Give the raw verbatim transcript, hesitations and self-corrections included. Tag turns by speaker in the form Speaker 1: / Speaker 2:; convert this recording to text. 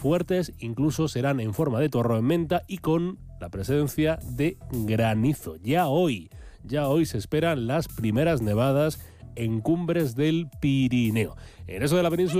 Speaker 1: fuertes, incluso serán en forma de tormenta y con la presencia de granizo. Ya hoy, ya hoy se esperan las primeras nevadas en cumbres del Pirineo. En eso de la península